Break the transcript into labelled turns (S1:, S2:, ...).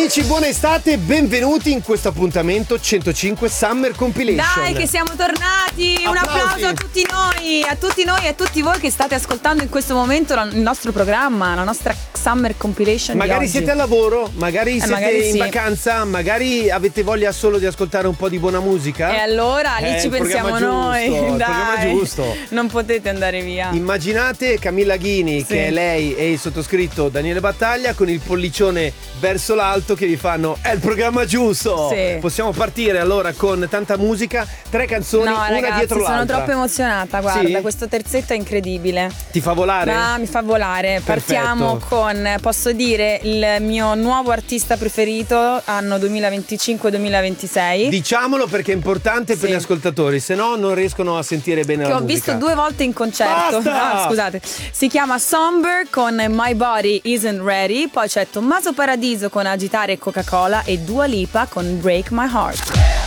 S1: amici, buona estate, benvenuti in questo appuntamento 105 Summer Compilation.
S2: Dai che siamo tornati, un applauso a tutti noi e a tutti voi che state ascoltando in questo momento il nostro programma, la nostra Summer Compilation.
S1: Magari siete al lavoro, magari siete in vacanza, magari avete voglia solo di ascoltare un po' di buona musica.
S2: E allora lì ci pensiamo noi, dai,
S1: giusto.
S2: Non potete andare via.
S1: Immaginate Camilla Ghini, che è lei e il sottoscritto Daniele Battaglia, con il pollicione verso l'alto che vi fanno è il programma giusto.
S2: Sì.
S1: Possiamo partire allora con tanta musica, 3 canzoni,
S2: no,
S1: una
S2: ragazzi,
S1: dietro l'altra.
S2: Sono troppo emozionata, guarda, questo terzetto è incredibile.
S1: Ti fa volare?
S2: Mi fa volare.
S1: Perfetto.
S2: Partiamo con, posso dire, il mio nuovo artista preferito anno 2025-2026.
S1: Diciamolo perché è importante per gli ascoltatori, se no non riescono a sentire bene la musica.
S2: Che ho visto 2 volte in concerto. Scusate. Si chiama Somber con My Body Isn't Ready. Poi c'è Tommaso Paradiso con Agitare e Coca-Cola e Dua Lipa con Break My Heart.